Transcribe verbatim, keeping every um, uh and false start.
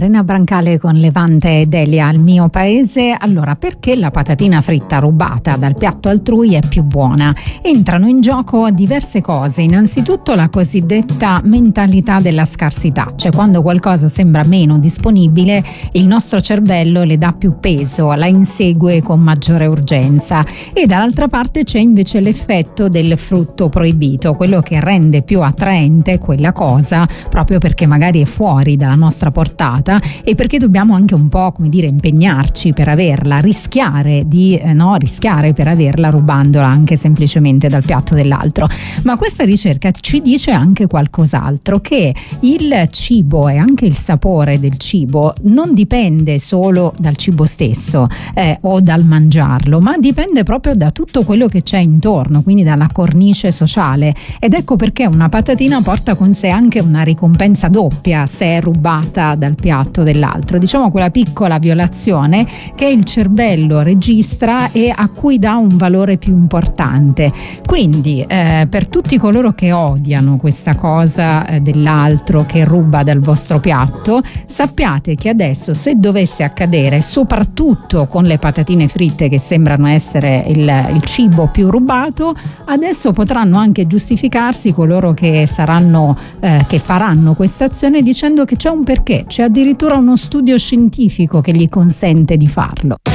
Serena Brancale con Levante e Delia al mio paese. Allora, perché la patatina fritta rubata dal piatto altrui è più buona? Entrano in gioco diverse cose. Innanzitutto la cosiddetta mentalità della scarsità, cioè quando qualcosa sembra meno disponibile, il nostro cervello le dà più peso, la insegue con maggiore urgenza. E dall'altra parte c'è invece l'effetto del frutto proibito, quello che rende più attraente quella cosa proprio perché magari è fuori dalla nostra portata e perché dobbiamo anche un po', come dire, impegnarci per averla, rischiare di eh, no, rischiare per averla rubandola anche semplicemente dal piatto dell'altro. Ma questa ricerca ci dice anche qualcos'altro, che il cibo e anche il sapore del cibo non dipende solo dal cibo stesso eh, o dal mangiarlo, ma dipende proprio da tutto quello che c'è intorno, quindi dalla cornice sociale. Ed ecco perché una patatina porta con sé anche una ricompensa doppia se è rubata dal piatto dell'altro, diciamo quella piccola violazione che il cervello registra e a cui dà un valore più importante. Quindi eh, per tutti coloro che odiano questa cosa eh, dell'altro che ruba dal vostro piatto, sappiate che adesso, se dovesse accadere, soprattutto con le patatine fritte che sembrano essere il, il cibo più rubato, adesso potranno anche giustificarsi coloro che saranno eh, che faranno questa azione dicendo che c'è un perché, c'è addirittura uno studio scientifico che gli consente di farlo.